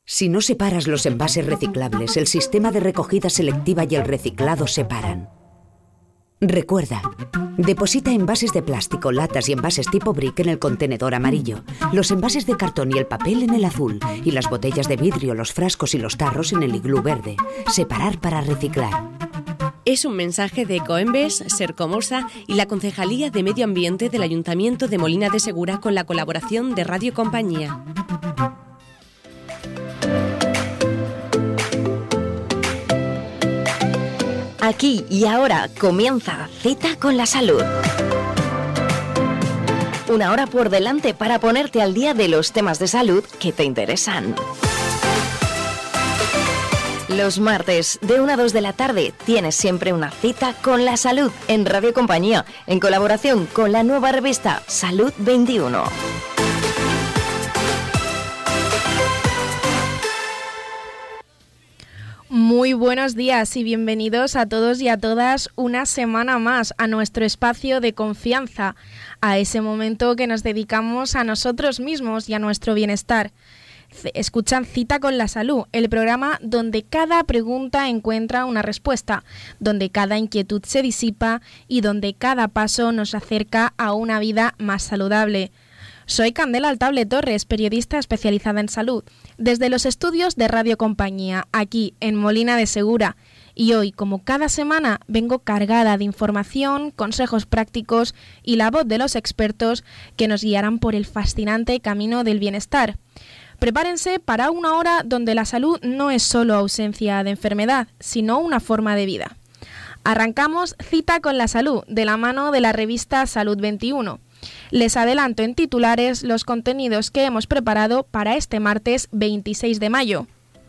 Si no separas los envases reciclables, el sistema de recogida selectiva y el reciclado se paran. Recuerda, deposita envases de plástico, latas y envases tipo brick en el contenedor amarillo, los envases de cartón y el papel en el azul, y las botellas de vidrio, los frascos y los tarros en el iglú verde. Separar para reciclar. Es un mensaje de Ecoembes, Sercomosa y la Concejalía de Medio Ambiente del Ayuntamiento de Molina de Segura con la colaboración de Radio Compañía. Aquí y ahora comienza Cita con la Salud. Una hora por delante para ponerte al día de los temas de salud que te interesan. Los martes de 1 a 2 de la tarde tienes siempre una cita con la salud en Radio Compañía, en colaboración con la nueva revista Salud 21. Muy buenos días y bienvenidos a todos y a todas una semana más a nuestro espacio de confianza, a ese momento que nos dedicamos a nosotros mismos y a nuestro bienestar. Escuchan Cita con la Salud, el programa donde cada pregunta encuentra una respuesta, donde cada inquietud se disipa y donde cada paso nos acerca a una vida más saludable. Soy Candela Altable Torres, periodista especializada en salud, desde los estudios de Radio Compañía, aquí en Molina de Segura. Y hoy, como cada semana, vengo cargada de información, consejos prácticos y la voz de los expertos que nos guiarán por el fascinante camino del bienestar. Prepárense para una hora donde la salud no es solo ausencia de enfermedad, sino una forma de vida. Arrancamos Cita con la Salud, de la mano de la revista Salud 21. Les adelanto en titulares los contenidos que hemos preparado para este martes 26 de mayo.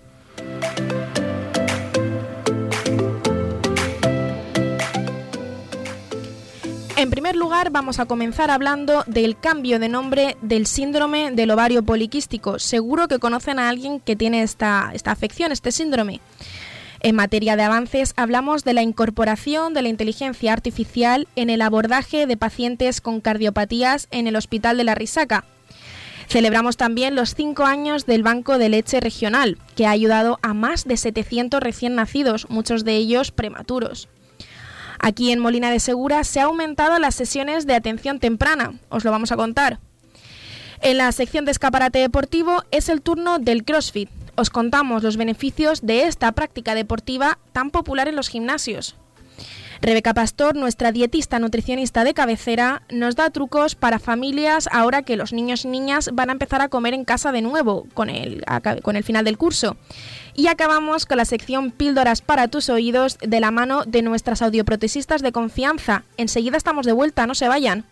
En primer lugar, vamos a comenzar hablando del cambio de nombre del síndrome del ovario poliquístico. Seguro que conocen a alguien que tiene esta afección, este síndrome. En materia de avances, hablamos de la incorporación de la inteligencia artificial en el abordaje de pacientes con cardiopatías en el Hospital de la Risaca. Celebramos también los 5 años del Banco de Leche Regional, que ha ayudado a más de 700 recién nacidos, muchos de ellos prematuros. Aquí en Molina de Segura se ha aumentado las sesiones de atención temprana, os lo vamos a contar. En la sección de escaparate deportivo es el turno del CrossFit. Os contamos los beneficios de esta práctica deportiva tan popular en los gimnasios. Rebeca Pastor, nuestra dietista nutricionista de cabecera, nos da trucos para familias ahora que los niños y niñas van a empezar a comer en casa de nuevo con el final del curso. Y acabamos con la sección Píldoras para tus oídos de la mano de nuestras audioprotesistas de confianza. Enseguida estamos de vuelta, no se vayan.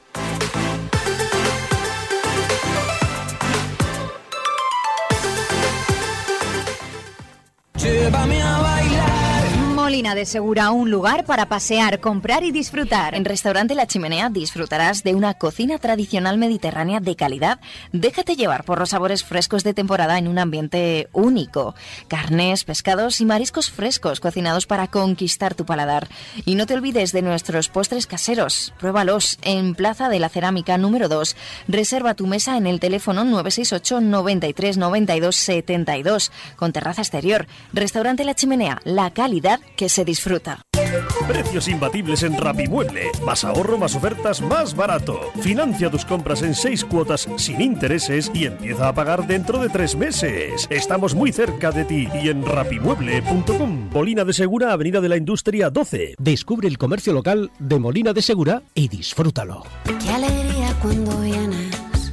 Llévame a bailar. Molina de Segura, un lugar para pasear, comprar y disfrutar. En Restaurante La Chimenea disfrutarás de una cocina tradicional mediterránea de calidad. Déjate llevar por los sabores frescos de temporada en un ambiente único. Carnes, pescados y mariscos frescos cocinados para conquistar tu paladar. Y no te olvides de nuestros postres caseros. Pruébalos en Plaza de la Cerámica número 2. Reserva tu mesa en el teléfono 968 93 92 72 con terraza exterior. Restaurante La Chimenea, la calidad que se disfruta. Precios imbatibles en Rapimueble. Más ahorro, más ofertas, más barato. Financia tus compras en 6 cuotas sin intereses y empieza a pagar dentro de 3 meses. Estamos muy cerca de ti y en rapimueble.com. Molina de Segura, Avenida de la Industria 12. Descubre el comercio local de Molina de Segura y disfrútalo. Qué alegría cuando vienes.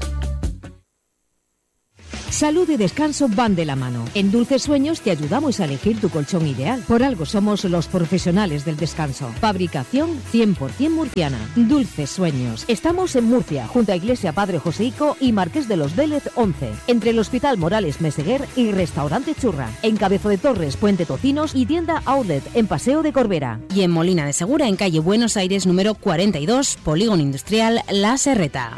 Salud y descanso van de la mano. En Dulces Sueños te ayudamos a elegir tu colchón ideal. Por algo somos los profesionales del descanso. Fabricación 100% murciana. Dulces Sueños. Estamos en Murcia, junto a Iglesia Padre Joseico y Marqués de los Vélez 11. Entre el Hospital Morales Meseguer y Restaurante Churra. En Cabezo de Torres, Puente Tocinos y tienda Outlet en Paseo de Corbera. Y en Molina de Segura, en calle Buenos Aires número 42, Polígono Industrial La Serreta.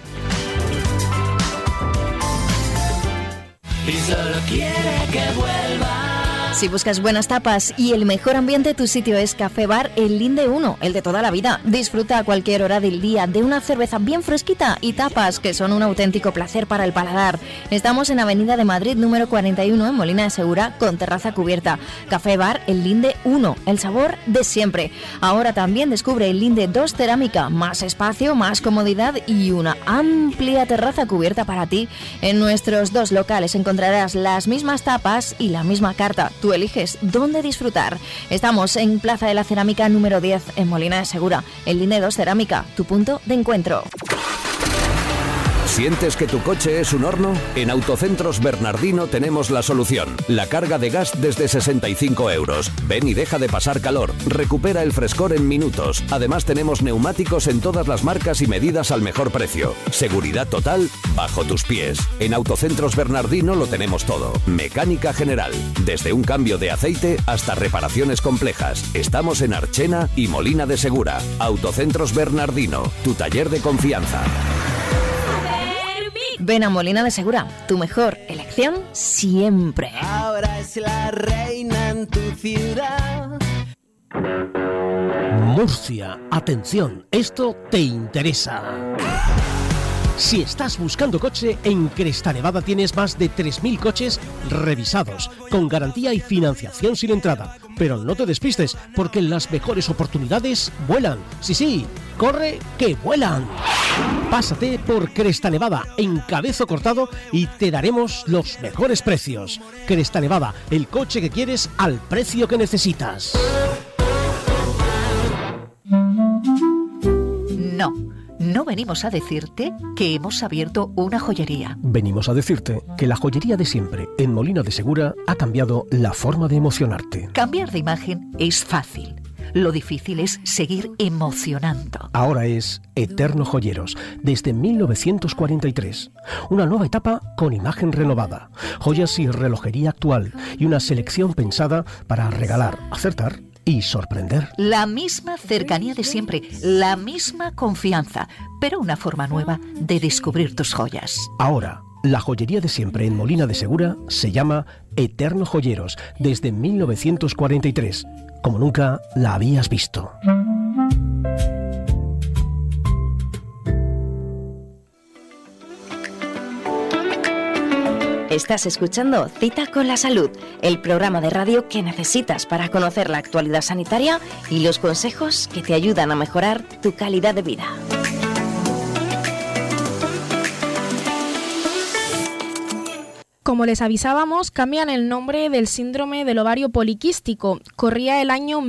Y solo quiere que vuelva. Si buscas buenas tapas y el mejor ambiente, tu sitio es Café Bar El Linde 1, el de toda la vida. Disfruta a cualquier hora del día de una cerveza bien fresquita y tapas que son un auténtico placer para el paladar. Estamos en Avenida de Madrid número 41 en Molina de Segura con terraza cubierta. Café Bar El Linde 1, el sabor de siempre. Ahora también descubre El Linde 2 Cerámica, más espacio, más comodidad y una amplia terraza cubierta para ti. En nuestros dos locales encontrarás las mismas tapas y la misma carta. Tú eliges dónde disfrutar. Estamos en Plaza de la Cerámica número 10 en Molina de Segura. El Linde 2 Cerámica, tu punto de encuentro. ¿Sientes que tu coche es un horno? En Autocentros Bernardino tenemos la solución. La carga de gas desde 65 euros. Ven y deja de pasar calor. Recupera el frescor en minutos. Además tenemos neumáticos en todas las marcas y medidas al mejor precio. Seguridad total bajo tus pies. En Autocentros Bernardino lo tenemos todo. Mecánica general. Desde un cambio de aceite hasta reparaciones complejas. Estamos en Archena y Molina de Segura. Autocentros Bernardino. Tu taller de confianza. Ven a Molina de Segura, tu mejor elección siempre. Ahora es la reina en tu ciudad. Murcia, atención, esto te interesa. Si estás buscando coche, en Cresta Nevada tienes más de 3.000 coches revisados, con garantía y financiación sin entrada. Pero no te despistes, porque las mejores oportunidades vuelan. Sí, corre que vuelan. Pásate por Cresta Nevada en Cabezo Cortado y te daremos los mejores precios. Cresta Nevada, el coche que quieres al precio que necesitas. No venimos a decirte que hemos abierto una joyería. Venimos a decirte que la joyería de siempre en Molina de Segura ha cambiado la forma de emocionarte. Cambiar de imagen es fácil. Lo difícil es seguir emocionando. Ahora es Eterno Joyeros, desde 1943. Una nueva etapa con imagen renovada, joyas y relojería actual y una selección pensada para regalar, acertar y sorprender. La misma cercanía de siempre, la misma confianza, pero una forma nueva de descubrir tus joyas. Ahora, la joyería de siempre en Molina de Segura se llama Eterno Joyeros, desde 1943, como nunca la habías visto. Estás escuchando Cita con la Salud, el programa de radio que necesitas para conocer la actualidad sanitaria y los consejos que te ayudan a mejorar tu calidad de vida. Como les avisábamos, cambian el nombre del síndrome del ovario poliquístico. Corría el año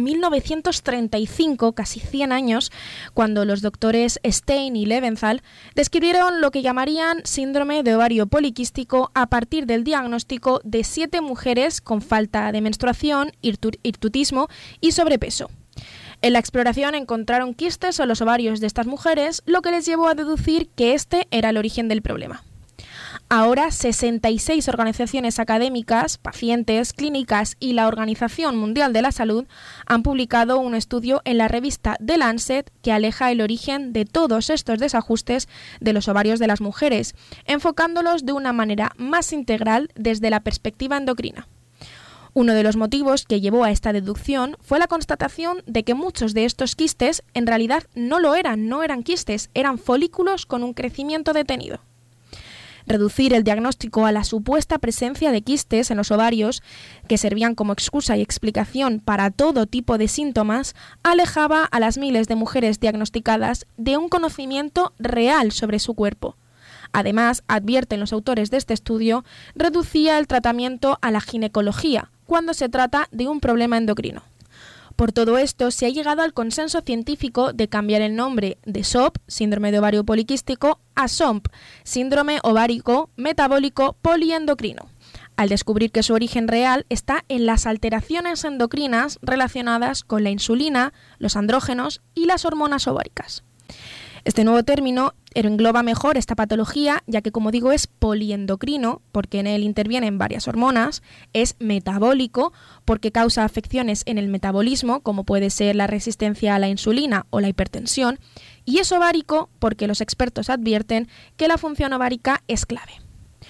1935, casi 100 años, cuando los doctores Stein y Leventhal describieron lo que llamarían síndrome de ovario poliquístico a partir del diagnóstico de 7 mujeres con falta de menstruación, hirsutismo y sobrepeso. En la exploración encontraron quistes en los ovarios de estas mujeres, lo que les llevó a deducir que este era el origen del problema. Ahora, 66 organizaciones académicas, pacientes, clínicas y la Organización Mundial de la Salud han publicado un estudio en la revista The Lancet que aleja el origen de todos estos desajustes de los ovarios de las mujeres, enfocándolos de una manera más integral desde la perspectiva endocrina. Uno de los motivos que llevó a esta deducción fue la constatación de que muchos de estos quistes en realidad no eran quistes, eran folículos con un crecimiento detenido. Reducir el diagnóstico a la supuesta presencia de quistes en los ovarios, que servían como excusa y explicación para todo tipo de síntomas, alejaba a las miles de mujeres diagnosticadas de un conocimiento real sobre su cuerpo. Además, advierten los autores de este estudio, reducía el tratamiento a la ginecología, cuando se trata de un problema endocrino. Por todo esto, se ha llegado al consenso científico de cambiar el nombre de SOP, síndrome de ovario poliquístico, a SOMP, síndrome ovárico metabólico poliendocrino, al descubrir que su origen real está en las alteraciones endocrinas relacionadas con la insulina, los andrógenos y las hormonas ováricas. Este nuevo término engloba mejor esta patología, ya que, como digo, es poliendocrino, porque en él intervienen varias hormonas, es metabólico, porque causa afecciones en el metabolismo, como puede ser la resistencia a la insulina o la hipertensión, y es ovárico, porque los expertos advierten que la función ovárica es clave.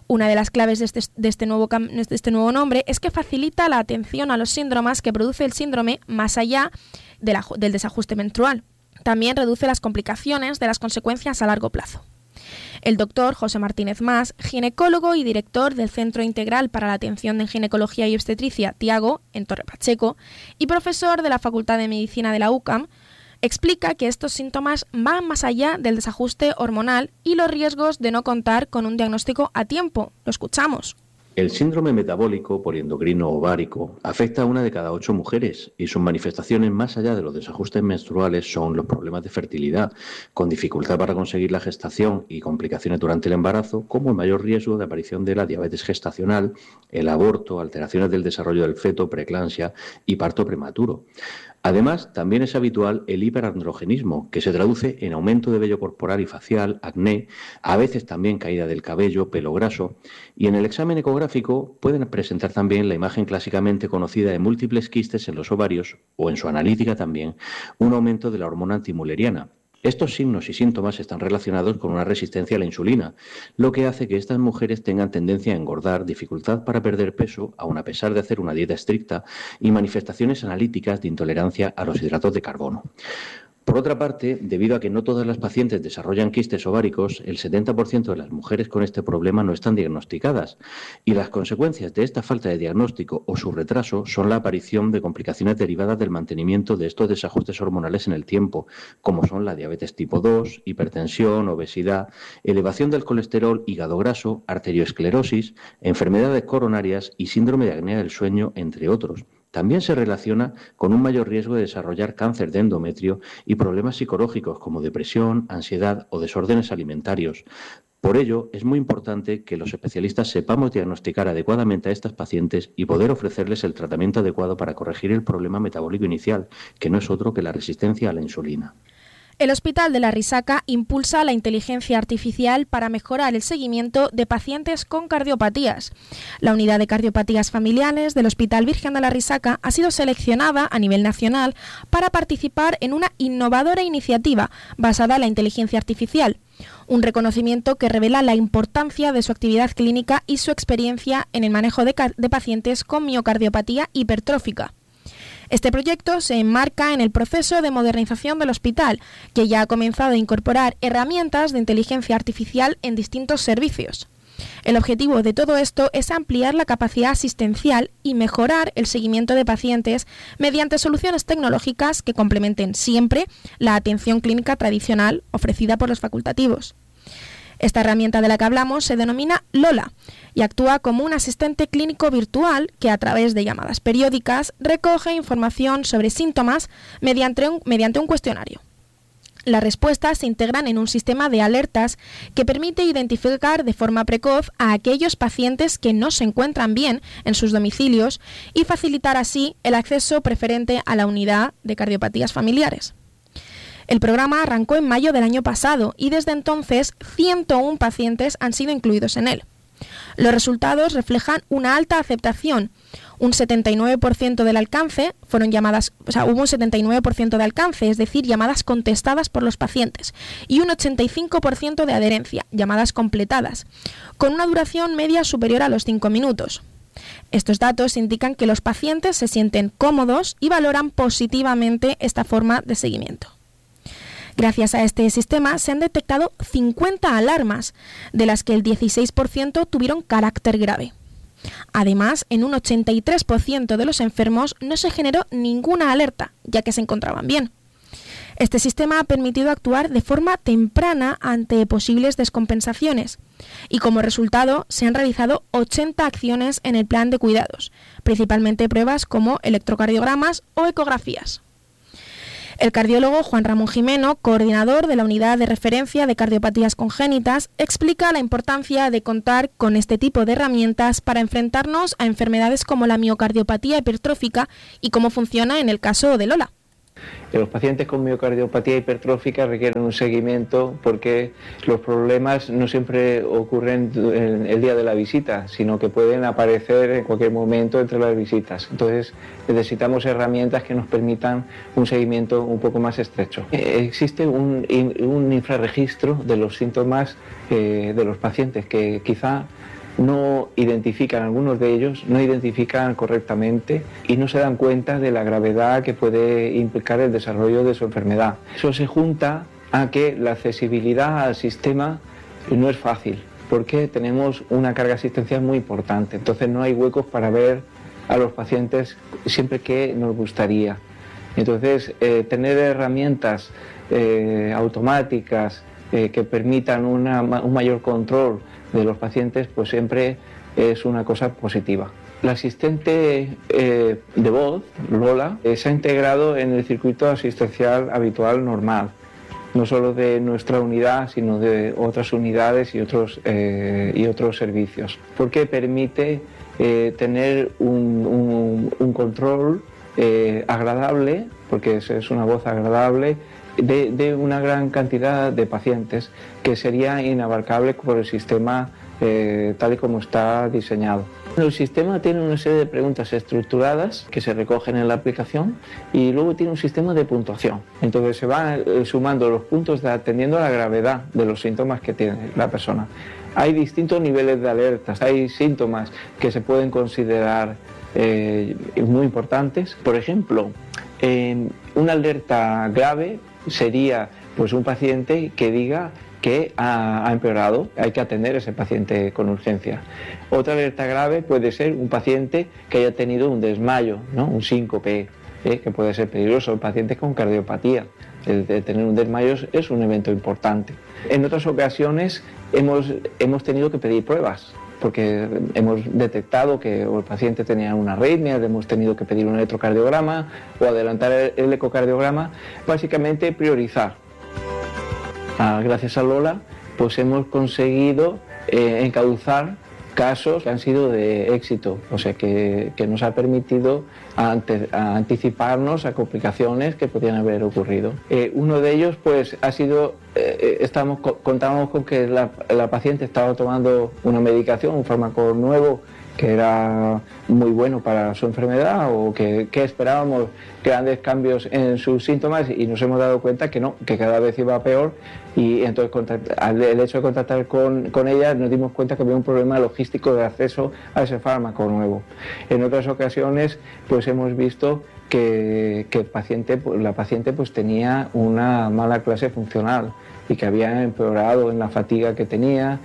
Una de las claves de este nuevo nombre es que facilita la atención a los síntomas que produce el síndrome más allá del desajuste menstrual. También reduce las complicaciones de las consecuencias a largo plazo. El doctor José Martínez Mas, ginecólogo y director del Centro Integral para la Atención en Ginecología y Obstetricia Tiago, en Torre Pacheco, y profesor de la Facultad de Medicina de la UCAM, explica que estos síntomas van más allá del desajuste hormonal y los riesgos de no contar con un diagnóstico a tiempo. Lo escuchamos. El síndrome metabólico poliendocrino ovárico afecta a 1 de cada 8 mujeres y sus manifestaciones más allá de los desajustes menstruales son los problemas de fertilidad, con dificultad para conseguir la gestación y complicaciones durante el embarazo, como el mayor riesgo de aparición de la diabetes gestacional, el aborto, alteraciones del desarrollo del feto, preeclampsia y parto prematuro. Además, también es habitual el hiperandrogenismo, que se traduce en aumento de vello corporal y facial, acné, a veces también caída del cabello, pelo graso, y en el examen ecográfico pueden presentar también la imagen clásicamente conocida de múltiples quistes en los ovarios, o en su analítica también, un aumento de la hormona antimuleriana. Estos signos y síntomas están relacionados con una resistencia a la insulina, lo que hace que estas mujeres tengan tendencia a engordar, dificultad para perder peso, aun a pesar de hacer una dieta estricta, y manifestaciones analíticas de intolerancia a los hidratos de carbono. Por otra parte, debido a que no todas las pacientes desarrollan quistes ováricos, el 70% de las mujeres con este problema no están diagnosticadas y las consecuencias de esta falta de diagnóstico o su retraso son la aparición de complicaciones derivadas del mantenimiento de estos desajustes hormonales en el tiempo, como son la diabetes tipo 2, hipertensión, obesidad, elevación del colesterol, hígado graso, arteriosclerosis, enfermedades coronarias y síndrome de apnea del sueño, entre otros. También se relaciona con un mayor riesgo de desarrollar cáncer de endometrio y problemas psicológicos como depresión, ansiedad o desórdenes alimentarios. Por ello, es muy importante que los especialistas sepamos diagnosticar adecuadamente a estas pacientes y poder ofrecerles el tratamiento adecuado para corregir el problema metabólico inicial, que no es otro que la resistencia a la insulina. El Hospital de la Risaca impulsa la inteligencia artificial para mejorar el seguimiento de pacientes con cardiopatías. La unidad de cardiopatías familiares del Hospital Virgen de la Risaca ha sido seleccionada a nivel nacional para participar en una innovadora iniciativa basada en la inteligencia artificial. Un reconocimiento que revela la importancia de su actividad clínica y su experiencia en el manejo de pacientes con miocardiopatía hipertrófica. Este proyecto se enmarca en el proceso de modernización del hospital, que ya ha comenzado a incorporar herramientas de inteligencia artificial en distintos servicios. El objetivo de todo esto es ampliar la capacidad asistencial y mejorar el seguimiento de pacientes mediante soluciones tecnológicas que complementen siempre la atención clínica tradicional ofrecida por los facultativos. Esta herramienta de la que hablamos se denomina Lola y actúa como un asistente clínico virtual que a través de llamadas periódicas recoge información sobre síntomas mediante un cuestionario. Las respuestas se integran en un sistema de alertas que permite identificar de forma precoz a aquellos pacientes que no se encuentran bien en sus domicilios y facilitar así el acceso preferente a la unidad de cardiopatías familiares. El programa arrancó en mayo del año pasado y desde entonces 101 pacientes han sido incluidos en él. Los resultados reflejan una alta aceptación. Un 79% del alcance hubo un 79% de alcance, es decir, llamadas contestadas por los pacientes, y un 85% de adherencia, llamadas completadas, con una duración media superior a los 5 minutos. Estos datos indican que los pacientes se sienten cómodos y valoran positivamente esta forma de seguimiento. Gracias a este sistema se han detectado 50 alarmas, de las que el 16% tuvieron carácter grave. Además, en un 83% de los enfermos no se generó ninguna alerta, ya que se encontraban bien. Este sistema ha permitido actuar de forma temprana ante posibles descompensaciones y como resultado se han realizado 80 acciones en el plan de cuidados, principalmente pruebas como electrocardiogramas o ecografías. El cardiólogo Juan Ramón Jimeno, coordinador de la Unidad de Referencia de Cardiopatías Congénitas, explica la importancia de contar con este tipo de herramientas para enfrentarnos a enfermedades como la miocardiopatía hipertrófica y cómo funciona en el caso de Lola. Los pacientes con miocardiopatía hipertrófica requieren un seguimiento porque los problemas no siempre ocurren en el día de la visita, sino que pueden aparecer en cualquier momento entre las visitas. Entonces necesitamos herramientas que nos permitan un seguimiento un poco más estrecho. Existe un infrarregistro de los síntomas de los pacientes que quizá no identifican, algunos de ellos no identifican correctamente y no se dan cuenta de la gravedad que puede implicar el desarrollo de su enfermedad. Eso se junta a que la accesibilidad al sistema no es fácil, porque tenemos una carga asistencial muy importante, entonces no hay huecos para ver a los pacientes siempre que nos gustaría. Entonces, tener herramientas automáticas que permitan un mayor control de los pacientes, pues siempre es una cosa positiva. La asistente de voz, Lola, se ha integrado en el circuito asistencial habitual normal, no solo de nuestra unidad, sino de otras unidades y otros servicios, porque permite tener un control agradable, porque es una voz agradable, de una gran cantidad de pacientes que sería inabarcable por el sistema tal y como está diseñado. El sistema tiene una serie de preguntas estructuradas que se recogen en la aplicación y luego tiene un sistema de puntuación. Entonces se van sumando los puntos atendiendo a la gravedad de los síntomas que tiene la persona. Hay distintos niveles de alertas, hay síntomas que se pueden considerar muy importantes. Por ejemplo, una alerta grave sería pues un paciente que diga que ha empeorado, hay que atender a ese paciente con urgencia. Otra alerta grave puede ser un paciente que haya tenido un desmayo, ¿no? Un síncope, que puede ser peligroso. Pacientes con cardiopatía, el de tener un desmayo es un evento importante. En otras ocasiones hemos tenido que pedir pruebas, porque hemos detectado que el paciente tenía una arritmia, hemos tenido que pedir un electrocardiograma o adelantar el ecocardiograma, básicamente priorizar. Gracias a Lola, pues hemos conseguido encauzar casos que han sido de éxito, o sea que nos ha permitido anticiparnos a complicaciones que podían haber ocurrido. Uno de ellos pues ha sido, contábamos con que la paciente estaba tomando una medicación, un fármaco nuevo que era muy bueno para su enfermedad, o que esperábamos grandes cambios en sus síntomas, y nos hemos dado cuenta que no, que cada vez iba peor, y entonces el hecho de contactar con ella nos dimos cuenta que había un problema logístico de acceso a ese fármaco nuevo. En otras ocasiones pues hemos visto que la paciente pues tenía una mala clase funcional y que había empeorado en la fatiga que tenía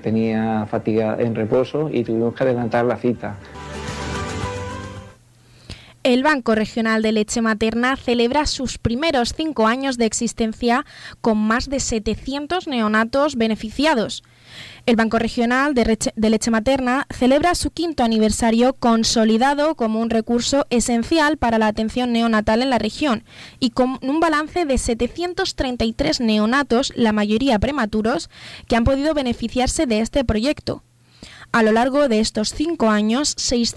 fatiga en reposo, y tuvimos que adelantar la cita. El Banco Regional de Leche Materna celebra sus primeros 5 años de existencia con más de 700 neonatos beneficiados. El Banco Regional de Leche Materna celebra su 5º aniversario consolidado como un recurso esencial para la atención neonatal en la región, y con un balance de 733 neonatos, la mayoría prematuros, que han podido beneficiarse de este proyecto. A lo largo de estos 5 años,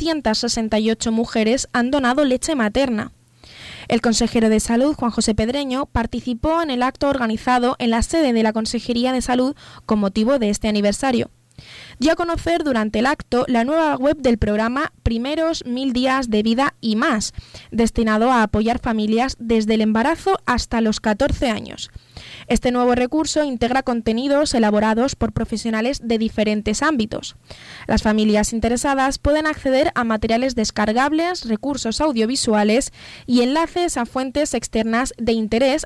668 mujeres han donado leche materna. El consejero de Salud, Juan José Pedreño, participó en el acto organizado en la sede de la Consejería de Salud con motivo de este aniversario. Dio a conocer durante el acto la nueva web del programa Primeros 1000 días de vida y más, destinado a apoyar familias desde el embarazo hasta los 14 años. Este nuevo recurso integra contenidos elaborados por profesionales de diferentes ámbitos. Las familias interesadas pueden acceder a materiales descargables, recursos audiovisuales y enlaces a fuentes externas de interés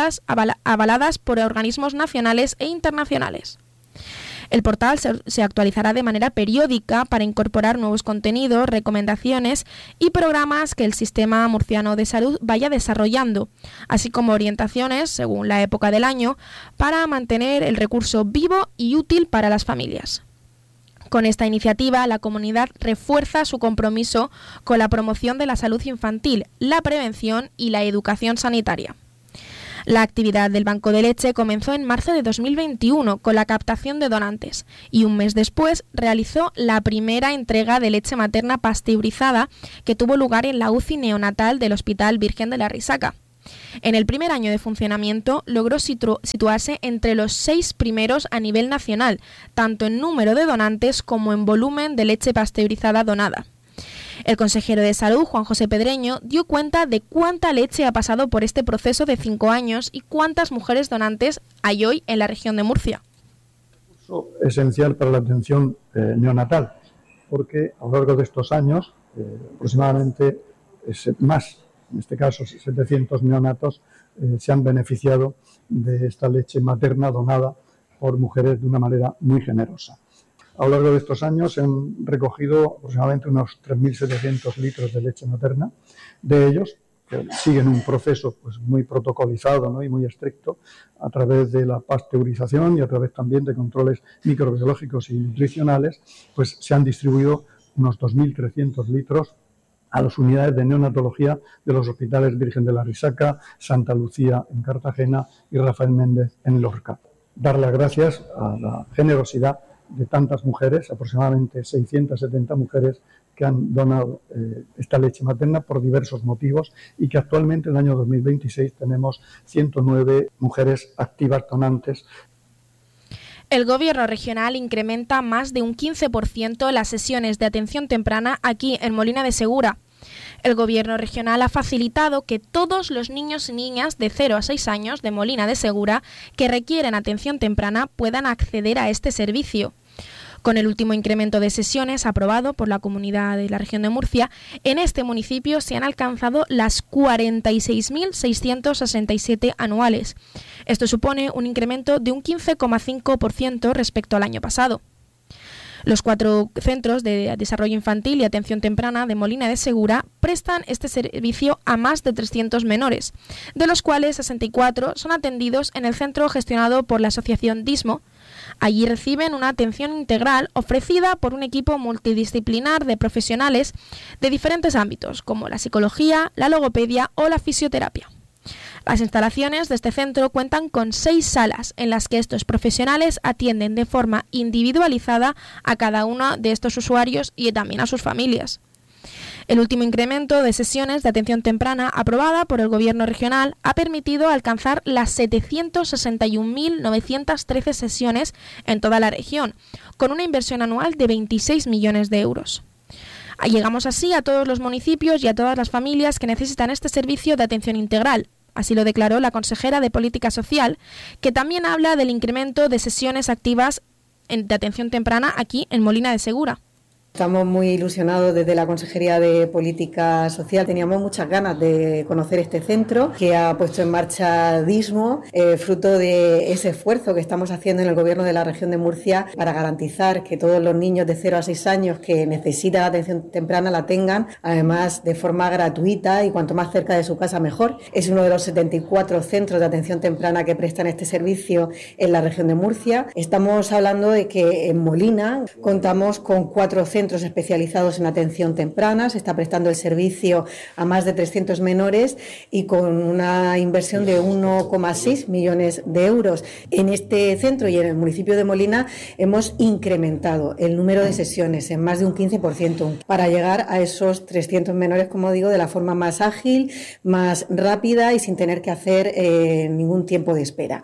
avaladas por organismos nacionales e internacionales. El portal se actualizará de manera periódica para incorporar nuevos contenidos, recomendaciones y programas que el Sistema Murciano de Salud vaya desarrollando, así como orientaciones, según la época del año, para mantener el recurso vivo y útil para las familias. Con esta iniciativa, la comunidad refuerza su compromiso con la promoción de la salud infantil, la prevención y la educación sanitaria. La actividad del Banco de Leche comenzó en marzo de 2021 con la captación de donantes, y un mes después realizó la primera entrega de leche materna pasteurizada, que tuvo lugar en la UCI neonatal del Hospital Virgen de la Risaca. En el primer año de funcionamiento logró situarse entre los 6 primeros a nivel nacional, tanto en número de donantes como en volumen de leche pasteurizada donada. El consejero de Salud, Juan José Pedreño, dio cuenta de cuánta leche ha pasado por este proceso de 5 años y cuántas mujeres donantes hay hoy en la región de Murcia. esencial para la atención neonatal, porque a lo largo de estos años, aproximadamente más, en este caso 700 neonatos, se han beneficiado de esta leche materna donada por mujeres de una manera muy generosa. A lo largo de estos años se han recogido aproximadamente unos 3.700 litros de leche materna. De ellos, que siguen un proceso pues muy protocolizado, ¿no?, y muy estricto, a través de la pasteurización y a través también de controles microbiológicos y nutricionales, pues se han distribuido unos 2.300 litros a las unidades de neonatología de los hospitales Virgen de la Risaca, Santa Lucía en Cartagena y Rafael Méndez en Lorca. Dar las gracias a la generosidad de tantas mujeres, aproximadamente 670 mujeres que han donado esta leche materna por diversos motivos y que actualmente en el año 2026 tenemos 109 mujeres activas donantes. El Gobierno regional incrementa más de un 15% las sesiones de atención temprana aquí en Molina de Segura. El Gobierno regional ha facilitado que todos los niños y niñas de 0 a 6 años de Molina de Segura que requieren atención temprana puedan acceder a este servicio. Con el último incremento de sesiones aprobado por la Comunidad de la Región de Murcia, en este municipio se han alcanzado las 46.667 anuales. Esto supone un incremento de un 15,5% respecto al año pasado. Los 4 centros de desarrollo infantil y atención temprana de Molina de Segura prestan este servicio a más de 300 menores, de los cuales 64 son atendidos en el centro gestionado por la asociación DISMO. Allí reciben una atención integral ofrecida por un equipo multidisciplinar de profesionales de diferentes ámbitos, como la psicología, la logopedia o la fisioterapia. Las instalaciones de este centro cuentan con 6 salas en las que estos profesionales atienden de forma individualizada a cada uno de estos usuarios y también a sus familias. El último incremento de sesiones de atención temprana aprobada por el Gobierno regional ha permitido alcanzar las 761.913 sesiones en toda la región, con una inversión anual de 26 millones de euros. Llegamos así a todos los municipios y a todas las familias que necesitan este servicio de atención integral. Así lo declaró la consejera de Política Social, que también habla del incremento de sesiones activas de atención temprana aquí en Molina de Segura. Estamos muy ilusionados desde la Consejería de Política Social. Teníamos muchas ganas de conocer este centro que ha puesto en marcha DISMO, fruto de ese esfuerzo que estamos haciendo en el Gobierno de la Región de Murcia para garantizar que todos los niños de 0 a 6 años que necesitan atención temprana la tengan, además de forma gratuita y cuanto más cerca de su casa mejor. Es uno de los 74 centros de atención temprana que prestan este servicio en la Región de Murcia. Estamos hablando de que en Molina contamos con 4 centros especializados en atención temprana, se está prestando el servicio a más de 300 menores y con una inversión de 1,6 millones de euros. En este centro y en el municipio de Molina hemos incrementado el número de sesiones en más de un 15% para llegar a esos 300 menores, como digo, de la forma más ágil, más rápida y sin tener que hacer ningún tiempo de espera.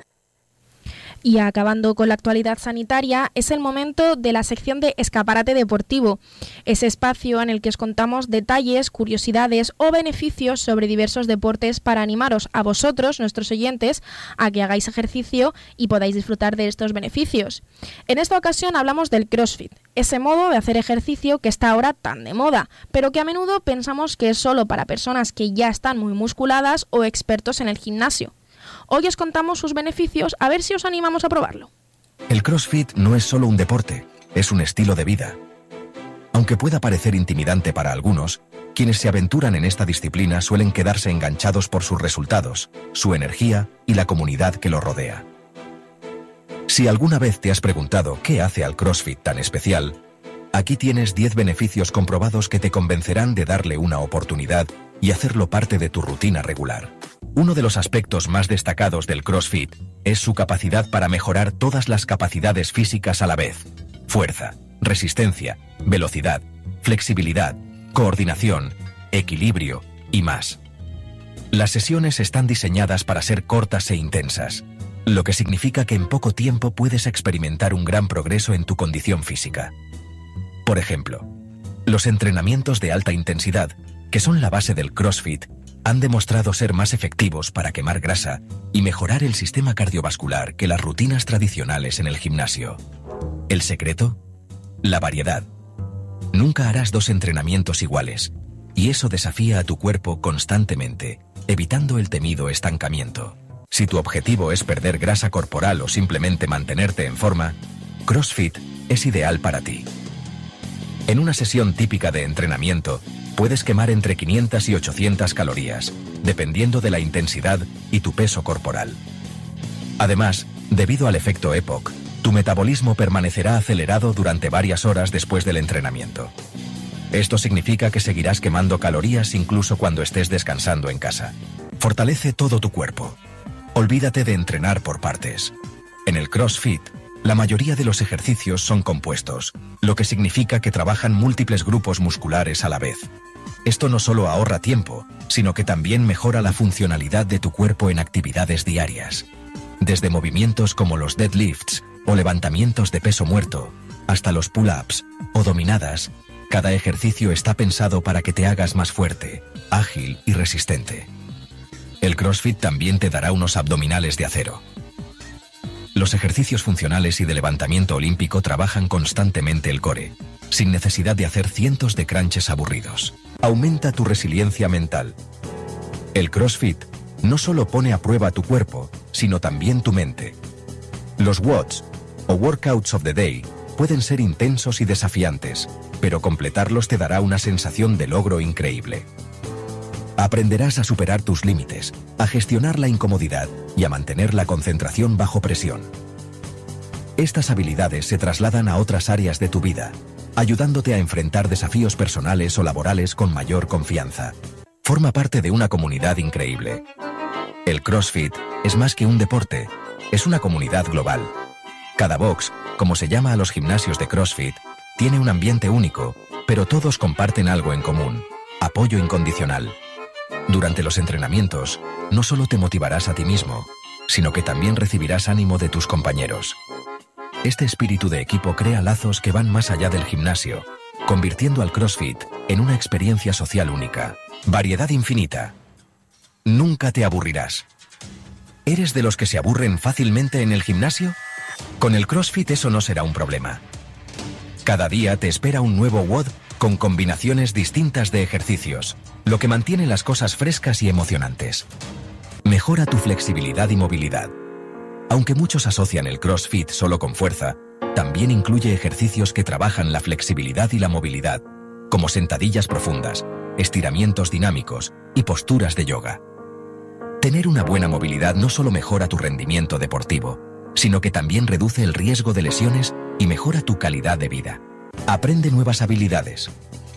Y acabando con la actualidad sanitaria, es el momento de la sección de Escaparate Deportivo, ese espacio en el que os contamos detalles, curiosidades o beneficios sobre diversos deportes para animaros a vosotros, nuestros oyentes, a que hagáis ejercicio y podáis disfrutar de estos beneficios. En esta ocasión hablamos del CrossFit, ese modo de hacer ejercicio que está ahora tan de moda, pero que a menudo pensamos que es solo para personas que ya están muy musculadas o expertos en el gimnasio. Hoy os contamos sus beneficios, a ver si os animamos a probarlo. El CrossFit no es solo un deporte, es un estilo de vida. Aunque pueda parecer intimidante para algunos, quienes se aventuran en esta disciplina suelen quedarse enganchados por sus resultados, su energía y la comunidad que lo rodea. Si alguna vez te has preguntado qué hace al CrossFit tan especial, aquí tienes 10 beneficios comprobados que te convencerán de darle una oportunidad y hacerlo parte de tu rutina regular. Uno de los aspectos más destacados del CrossFit es su capacidad para mejorar todas las capacidades físicas a la vez: fuerza, resistencia, velocidad, flexibilidad, coordinación, equilibrio y más. Las sesiones están diseñadas para ser cortas e intensas, lo que significa que en poco tiempo puedes experimentar un gran progreso en tu condición física. Por ejemplo, los entrenamientos de alta intensidad, que son la base del CrossFit, han demostrado ser más efectivos para quemar grasa y mejorar el sistema cardiovascular que las rutinas tradicionales en el gimnasio. ¿El secreto? La variedad. Nunca harás 2 entrenamientos iguales, y eso desafía a tu cuerpo constantemente, evitando el temido estancamiento. Si tu objetivo es perder grasa corporal o simplemente mantenerte en forma, CrossFit es ideal para ti. En una sesión típica de entrenamiento, puedes quemar entre 500 y 800 calorías, dependiendo de la intensidad y tu peso corporal. Además, debido al efecto EPOC, tu metabolismo permanecerá acelerado durante varias horas después del entrenamiento. Esto significa que seguirás quemando calorías incluso cuando estés descansando en casa. Fortalece todo tu cuerpo. Olvídate de entrenar por partes. En el CrossFit, la mayoría de los ejercicios son compuestos, lo que significa que trabajan múltiples grupos musculares a la vez. Esto no solo ahorra tiempo, sino que también mejora la funcionalidad de tu cuerpo en actividades diarias. Desde movimientos como los deadlifts o levantamientos de peso muerto, hasta los pull-ups o dominadas, cada ejercicio está pensado para que te hagas más fuerte, ágil y resistente. El CrossFit también te dará unos abdominales de acero. Los ejercicios funcionales y de levantamiento olímpico trabajan constantemente el core, sin necesidad de hacer cientos de crunches aburridos. Aumenta tu resiliencia mental. El CrossFit no solo pone a prueba tu cuerpo, sino también tu mente. Los WODs, o Workouts of the Day, pueden ser intensos y desafiantes, pero completarlos te dará una sensación de logro increíble. Aprenderás a superar tus límites, a gestionar la incomodidad y a mantener la concentración bajo presión. Estas habilidades se trasladan a otras áreas de tu vida, ayudándote a enfrentar desafíos personales o laborales con mayor confianza. Forma parte de una comunidad increíble. El CrossFit es más que un deporte, es una comunidad global. Cada box, como se llama a los gimnasios de CrossFit, tiene un ambiente único, pero todos comparten algo en común: apoyo incondicional. Durante los entrenamientos, no solo te motivarás a ti mismo, sino que también recibirás ánimo de tus compañeros. Este espíritu de equipo crea lazos que van más allá del gimnasio, convirtiendo al CrossFit en una experiencia social única. Variedad infinita. Nunca te aburrirás. ¿Eres de los que se aburren fácilmente en el gimnasio? Con el CrossFit eso no será un problema. Cada día te espera un nuevo WOD con combinaciones distintas de ejercicios, lo que mantiene las cosas frescas y emocionantes. Mejora tu flexibilidad y movilidad. Aunque muchos asocian el CrossFit solo con fuerza, también incluye ejercicios que trabajan la flexibilidad y la movilidad, como sentadillas profundas, estiramientos dinámicos y posturas de yoga. Tener una buena movilidad no solo mejora tu rendimiento deportivo, sino que también reduce el riesgo de lesiones y mejora tu calidad de vida. Aprende nuevas habilidades.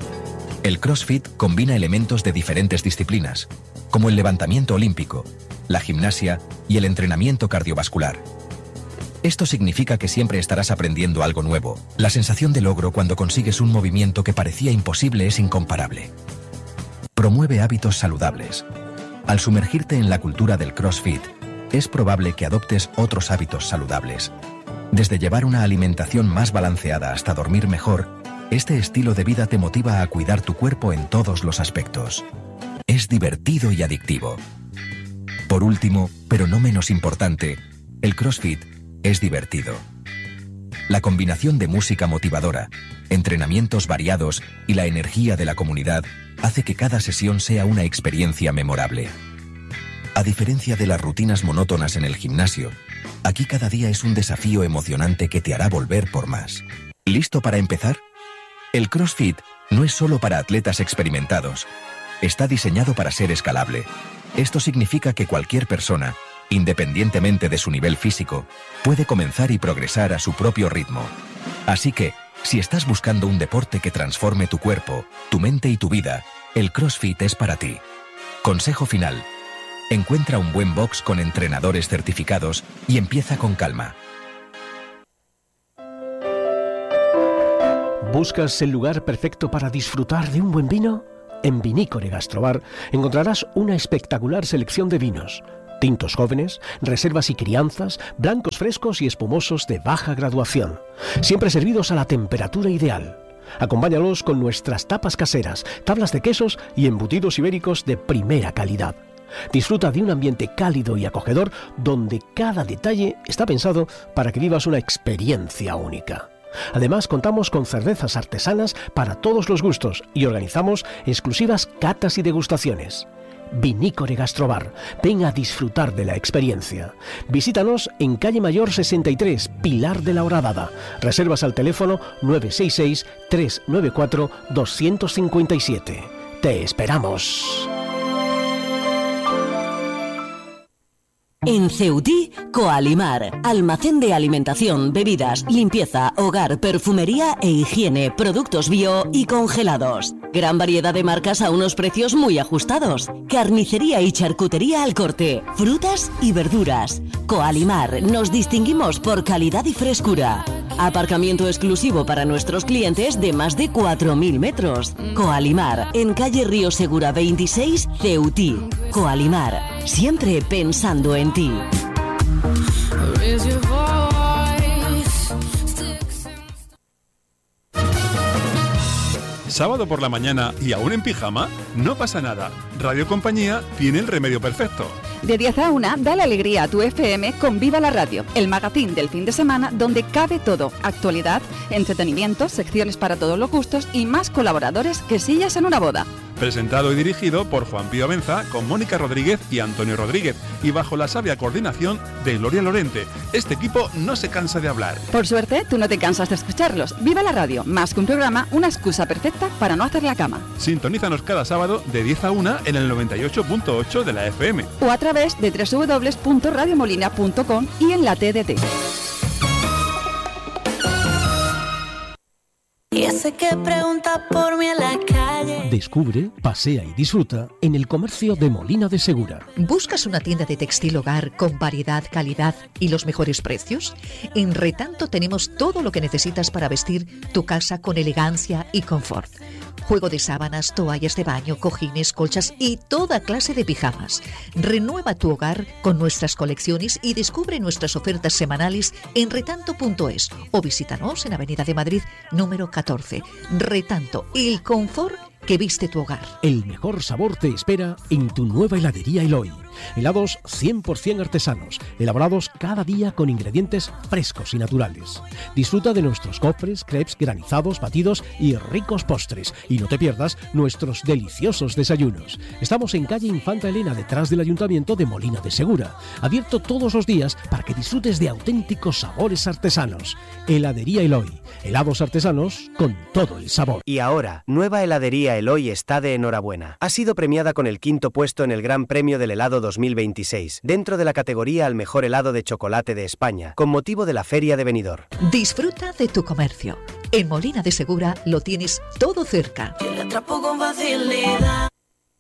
El CrossFit combina elementos de diferentes disciplinas, como el levantamiento olímpico, la gimnasia y el entrenamiento cardiovascular. Esto significa que siempre estarás aprendiendo algo nuevo. La sensación de logro cuando consigues un movimiento que parecía imposible es incomparable. Promueve hábitos saludables. Al sumergirte en la cultura del CrossFit, es probable que adoptes otros hábitos saludables. Desde llevar una alimentación más balanceada hasta dormir mejor, este estilo de vida te motiva a cuidar tu cuerpo en todos los aspectos. Es divertido y adictivo. Por último, pero no menos importante, el CrossFit es divertido. La combinación de música motivadora, entrenamientos variados y la energía de la comunidad hace que cada sesión sea una experiencia memorable. A diferencia de las rutinas monótonas en el gimnasio, aquí cada día es un desafío emocionante que te hará volver por más. ¿Listo para empezar? El CrossFit no es solo para atletas experimentados. Está diseñado para ser escalable. Esto significa que cualquier persona, independientemente de su nivel físico, puede comenzar y progresar a su propio ritmo. Así que, si estás buscando un deporte que transforme tu cuerpo, tu mente y tu vida, el CrossFit es para ti. Consejo final: encuentra un buen box con entrenadores certificados y empieza con calma. ¿Buscas el lugar perfecto para disfrutar de un buen vino? En Vinícore Gastrobar encontrarás una espectacular selección de vinos, tintos jóvenes, reservas y crianzas, blancos frescos y espumosos de baja graduación, siempre servidos a la temperatura ideal. Acompáñalos con nuestras tapas caseras, tablas de quesos y embutidos ibéricos de primera calidad. Disfruta de un ambiente cálido y acogedor donde cada detalle está pensado para que vivas una experiencia única. Además, contamos con cervezas artesanas para todos los gustos y organizamos exclusivas catas y degustaciones. Vinícore Gastrobar. Ven a disfrutar de la experiencia. Visítanos en Calle Mayor 63, Pilar de la Horadada. Reservas al teléfono 966-394-257. ¡Te esperamos! En Ceutí, Coalimar, almacén de alimentación, bebidas, limpieza, hogar, perfumería e higiene, productos bio y congelados. Gran variedad de marcas a unos precios muy ajustados. Carnicería y charcutería al corte, frutas y verduras. Coalimar, nos distinguimos por calidad y frescura. Aparcamiento exclusivo para nuestros clientes de más de 4.000 metros. Coalimar, en calle Río Segura 26, Ceutí. Coalimar, siempre pensando en ti. ¿Sábado por la mañana y aún en pijama? No pasa nada. Radio Compañía tiene el remedio perfecto. De 10 a 1, dale alegría a tu FM con Viva la Radio, el magazín del fin de semana donde cabe todo: actualidad, entretenimiento, secciones para todos los gustos y más colaboradores que sillas en una boda. Presentado y dirigido por Juan Pío Benza, con Mónica Rodríguez y Antonio Rodríguez, y bajo la sabia coordinación de Gloria Lorente. Este equipo no se cansa de hablar. Por suerte, tú no te cansas de escucharlos. Viva la Radio, más que un programa, una excusa perfecta para no hacer la cama. Sintonízanos cada sábado de 10 a 1 en el 98.8 de la FM. O a través de www.radiomolina.com y en la TDT. Y ese que pregunta por mí en la calle. Descubre, pasea y disfruta en el comercio de Molina de Segura. ¿Buscas una tienda de textil hogar con variedad, calidad y los mejores precios? En Retanto tenemos todo lo que necesitas para vestir tu casa con elegancia y confort. Juego de sábanas, toallas de baño, cojines, colchas y toda clase de pijamas. Renueva tu hogar con nuestras colecciones y descubre nuestras ofertas semanales en retanto.es o visítanos en Avenida de Madrid número 14. Retanto, el confort que viste tu hogar. El mejor sabor te espera en tu nueva heladería Eloy. Helados 100% artesanos, elaborados cada día con ingredientes frescos y naturales. Disfruta de nuestros cofres, crepes, granizados, batidos y ricos postres. Y no te pierdas nuestros deliciosos desayunos. Estamos en calle Infanta Elena, detrás del Ayuntamiento de Molina de Segura. Abierto todos los días para que disfrutes de auténticos sabores artesanos. Heladería Eloy. Helados artesanos con todo el sabor. Y ahora, nueva heladería Eloy está de enhorabuena. Ha sido premiada con el 5º puesto en el Gran Premio del Helado 2026, dentro de la categoría al mejor helado de chocolate de España, con motivo de la Feria de Benidorm. Disfruta de tu comercio. En Molina de Segura lo tienes todo cerca. Yo le atrapo con facilidad.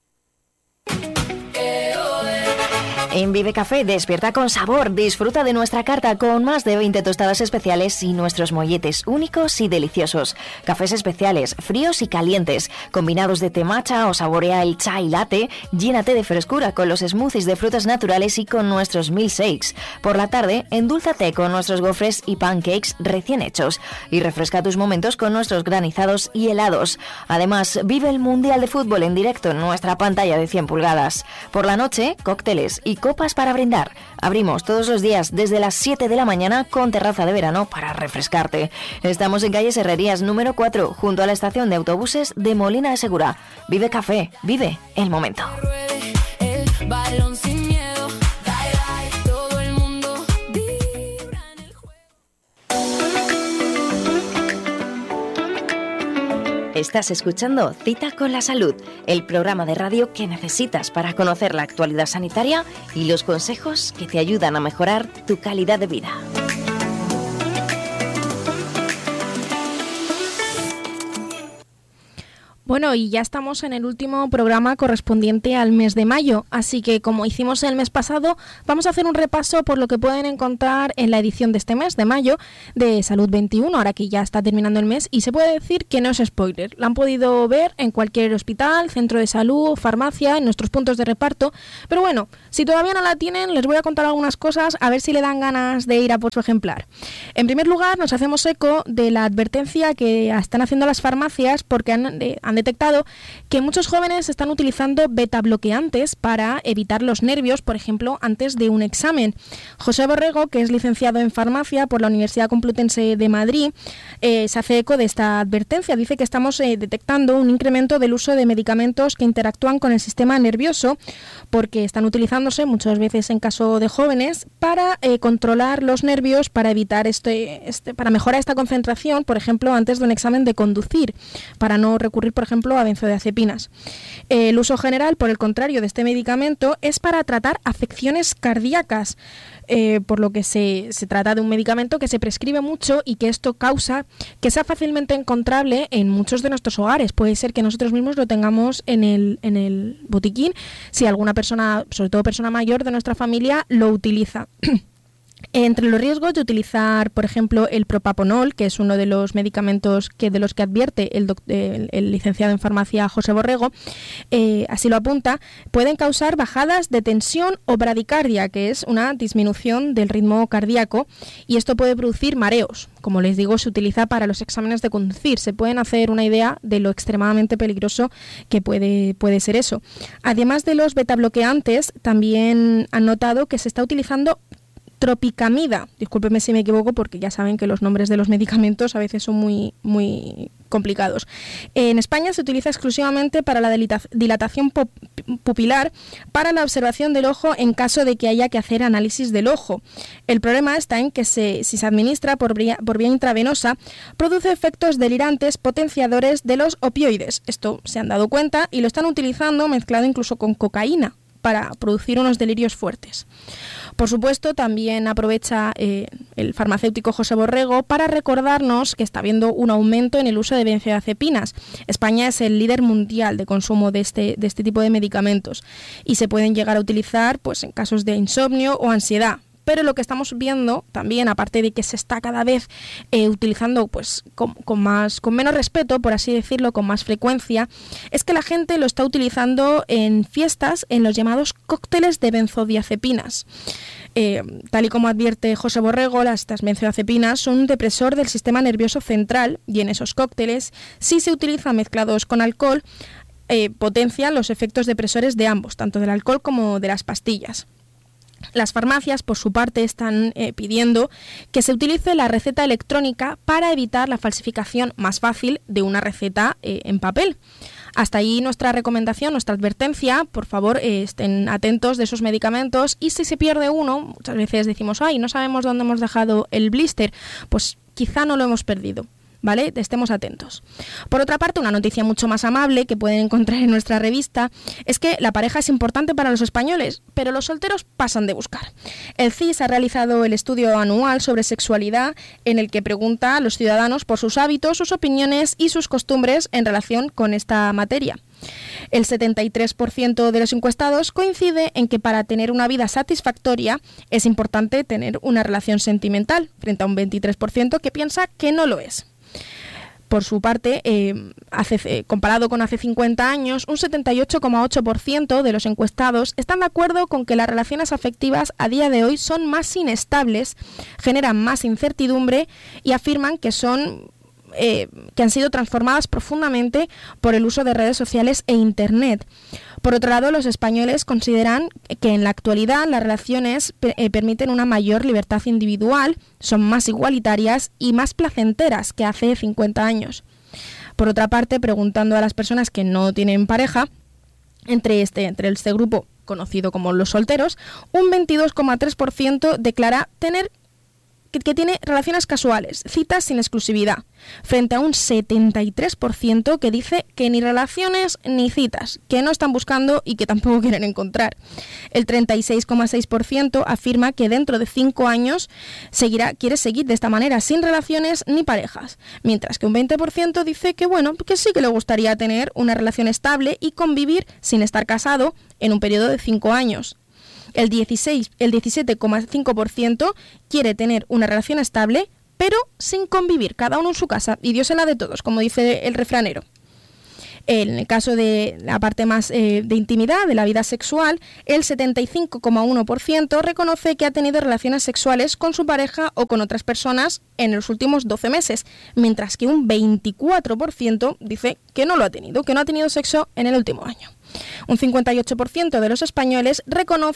En Vive Café, despierta con sabor. Disfruta de nuestra carta con más de 20 tostadas especiales y nuestros molletes únicos y deliciosos. Cafés especiales, fríos y calientes, combinados de té matcha o saborea el chai latte. Llénate de frescura con los smoothies de frutas naturales y con nuestros milkshakes. Por la tarde, endúlzate con nuestros gofres y pancakes recién hechos. Y refresca tus momentos con nuestros granizados y helados. Además, vive el Mundial de Fútbol en directo en nuestra pantalla de 100 pulgadas. Por la noche, cócteles y copas para brindar. Abrimos todos los días desde las 7 de la mañana con terraza de verano para refrescarte. Estamos en calle Herrerías número 4, junto a la estación de autobuses de Molina de Segura. Vive Café, vive el momento. El balón sin miedo, todo el mundo vibra en el juego. Estás escuchando Cita con la Salud, el programa de radio que necesitas para conocer la actualidad sanitaria y los consejos que te ayudan a mejorar tu calidad de vida. Bueno, y ya estamos en el último programa correspondiente al mes de mayo, así que como hicimos el mes pasado, vamos a hacer un repaso por lo que pueden encontrar en la edición de este mes de mayo de Salud 21, ahora que ya está terminando el mes, y se puede decir que no es spoiler. La han podido ver en cualquier hospital, centro de salud, farmacia, en nuestros puntos de reparto, pero bueno, si todavía no la tienen, les voy a contar algunas cosas a ver si le dan ganas de ir a por su ejemplar. En primer lugar, nos hacemos eco de la advertencia que están haciendo las farmacias porque han detectado que muchos jóvenes están utilizando betabloqueantes para evitar los nervios, por ejemplo, antes de un examen. José Borrego, que es licenciado en farmacia por la Universidad Complutense de Madrid, se hace eco de esta advertencia. Dice que estamos detectando un incremento del uso de medicamentos que interactúan con el sistema nervioso, porque están utilizándose muchas veces en caso de jóvenes para controlar los nervios, para evitar para mejorar esta concentración, por ejemplo, antes de un examen de conducir, para no recurrir, por ejemplo, a benzodiazepinas. El uso general, por el contrario, de este medicamento es para tratar afecciones cardíacas, por lo que se trata de un medicamento que se prescribe mucho y que esto causa que sea fácilmente encontrable en muchos de nuestros hogares. Puede ser que nosotros mismos lo tengamos en el botiquín si alguna persona, sobre todo persona mayor de nuestra familia, lo utiliza. Entre los riesgos de utilizar, por ejemplo, el propapanol, que es uno de los medicamentos de los que advierte el licenciado en farmacia José Borrego, así lo apunta, pueden causar bajadas de tensión o bradicardia, que es una disminución del ritmo cardíaco, y esto puede producir mareos. Como les digo, se utiliza para los exámenes de conducir. Se pueden hacer una idea de lo extremadamente peligroso que puede ser eso. Además de los betabloqueantes, también han notado que se está utilizando tropicamida. Discúlpeme si me equivoco, porque ya saben que los nombres de los medicamentos a veces son muy, muy complicados. En España se utiliza exclusivamente para la dilatación pupilar, para la observación del ojo en caso de que haya que hacer análisis del ojo. El problema está en que si se administra por vía intravenosa, produce efectos delirantes potenciadores de los opioides. Esto se han dado cuenta y lo están utilizando mezclado incluso con cocaína para producir unos delirios fuertes. Por supuesto, también aprovecha el farmacéutico José Borrego para recordarnos que está habiendo un aumento en el uso de benzodiazepinas. España es el líder mundial de consumo de este tipo de medicamentos y se pueden llegar a utilizar pues, en casos de insomnio o ansiedad. Pero lo que estamos viendo también, aparte de que se está cada vez utilizando pues, con menos respeto, por así decirlo, con más frecuencia, es que la gente lo está utilizando en fiestas en los llamados cócteles de benzodiazepinas. Tal y como advierte José Borrego, estas benzodiazepinas son un depresor del sistema nervioso central y en esos cócteles, si se utilizan mezclados con alcohol, potencian los efectos depresores de ambos, tanto del alcohol como de las pastillas. Las farmacias, por su parte, están pidiendo que se utilice la receta electrónica para evitar la falsificación más fácil de una receta en papel. Hasta ahí nuestra recomendación, nuestra advertencia. Por favor, estén atentos de esos medicamentos y si se pierde uno, muchas veces decimos, ¡ay, no sabemos dónde hemos dejado el blister! Pues quizá no lo hemos perdido. ¿Vale? Estemos atentos. Por otra parte, una noticia mucho más amable que pueden encontrar en nuestra revista es que la pareja es importante para los españoles, pero los solteros pasan de buscar. El CIS ha realizado el estudio anual sobre sexualidad en el que pregunta a los ciudadanos por sus hábitos, sus opiniones y sus costumbres en relación con esta materia. El 73% de los encuestados coincide en que para tener una vida satisfactoria es importante tener una relación sentimental, frente a un 23% que piensa que no lo es. Por su parte, comparado con hace 50 años, un 78,8% de los encuestados están de acuerdo con que las relaciones afectivas a día de hoy son más inestables, generan más incertidumbre y afirman que han sido transformadas profundamente por el uso de redes sociales e Internet. Por otro lado, los españoles consideran que en la actualidad las relaciones permiten una mayor libertad individual, son más igualitarias y más placenteras que hace 50 años. Por otra parte, preguntando a las personas que no tienen pareja, entre este grupo conocido como los solteros, un 22,3% declara que tiene relaciones casuales, citas sin exclusividad, frente a un 73% que dice que ni relaciones ni citas, que no están buscando y que tampoco quieren encontrar. El 36,6% afirma que dentro de 5 años quiere seguir de esta manera, sin relaciones ni parejas, mientras que un 20% dice que que sí que le gustaría tener una relación estable y convivir sin estar casado en un periodo de 5 años. El 17,5% quiere tener una relación estable, pero sin convivir, cada uno en su casa, y Dios en la de todos, como dice el refranero. En el caso de la parte más de intimidad, de la vida sexual, el 75,1% reconoce que ha tenido relaciones sexuales con su pareja o con otras personas en los últimos 12 meses, mientras que un 24% dice que no lo ha tenido, que no ha tenido sexo en el último año. Un 58% de los españoles reconoce